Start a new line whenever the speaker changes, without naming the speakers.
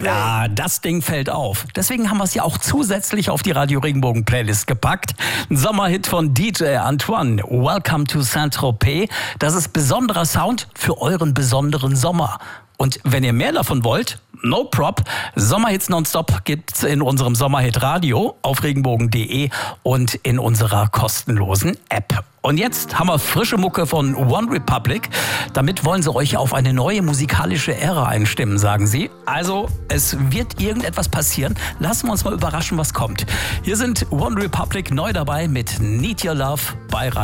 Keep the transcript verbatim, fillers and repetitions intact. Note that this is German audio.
Ja, das Ding fällt auf. Deswegen haben wir es ja auch zusätzlich auf die Radio Regenbogen Playlist gepackt. Ein Sommerhit von D J Antoine. Welcome to Saint-Tropez. Das ist besonderer Sound für euren besonderen Sommer. Und wenn ihr mehr davon wollt, no prop. Sommerhits nonstop gibt's in unserem Sommerhit Radio auf regenbogen punkt de und in unserer kostenlosen App. Und jetzt haben wir frische Mucke von One Republic. Damit wollen sie euch auf eine neue musikalische Ära einstimmen, sagen sie. Also, es wird irgendetwas passieren. Lassen wir uns mal überraschen, was kommt. Hier sind One Republic neu dabei mit Need Your Love bei Radio